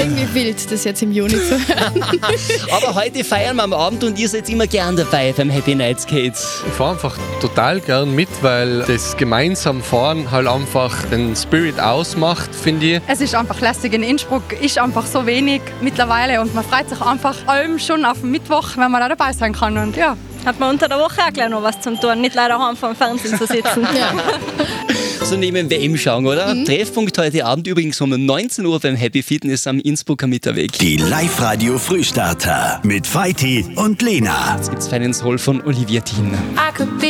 irgendwie wild, das jetzt im Juni zu hören. Aber heute feiern wir am Abend und ihr seid immer gern dabei beim Happy Night Skates. Ich fahre einfach total gern mit, weil das gemeinsam Fahren halt einfach den Spirit ausmacht, finde ich. Es ist einfach lässig. In Innsbruck ist einfach so wenig mittlerweile und man freut sich einfach allem schon auf den Mittwoch, wenn man da dabei sein kann. Und ja. Hat man unter der Woche auch gleich noch was zum tun, nicht leider heim vor dem Fernsehen zu sitzen. Ja. So neben WM schauen, oder? Treffpunkt heute Abend übrigens um 19 Uhr beim Happy Fitness am Innsbrucker Mitterweg. Die Live-Radio Frühstarter mit Feiti und Lena. Jetzt gibt's feinen Soul von Olivia Dean.